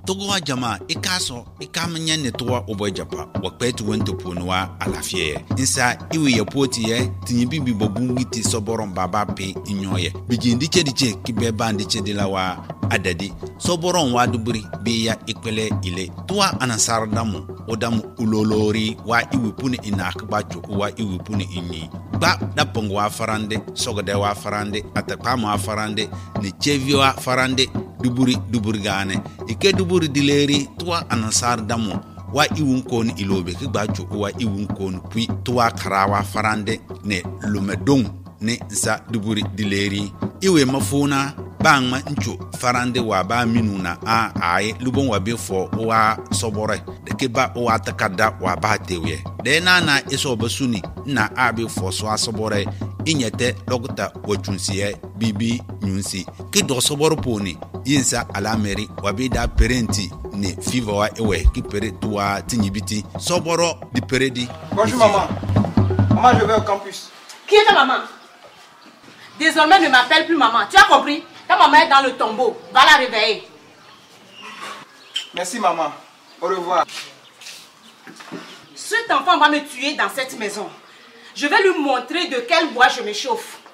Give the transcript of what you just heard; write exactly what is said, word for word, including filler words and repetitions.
Togo jama ikaso ikamanya netwa obojapa wakpetu wento ponwa alafie insa iwe yapoti ye tinyibibi bobungiti soboron baba pe inyoye bijindi chediche kibeba ndiche dilawa adadi soboron waduburi beya ikpele ile tuwa anasar damu odamu ulolori wa iwe puni inakbacho wa iwe puni inyi ba dapongo wa farande sogode wa farande atakama wa farande ni chevio wa farande duburi duburi gane ike duburi dileri tuwa anasar damu wa iwun kon ilobe ki gbacho wa iwun kon puis tuwa karawa farande ne lumedong ne za duburi dileri iwe mafuna bangma ncho farande wa ba minuna a ai lubon wa befo wa sobore de ke ba wa takada wa ba tewe de na na eso basuni na abi fo so asobore inyete logta wachunsiye bibi nyunsi ki do soboro poni yinsa alameri wa be da parenti ne fiva wa ewe ki pere toi tinyibiti soboro di peredi. Bonjour maman. Maman, je vais au campus. Qui est ta maman? Désormais ne m'appelle plus maman. Tu as compris? Ta maman est dans le tombeau. Va la réveiller. Merci maman. Au revoir. Cet enfant va me tuer dans cette maison. Je vais lui montrer de quel bois je me chauffe.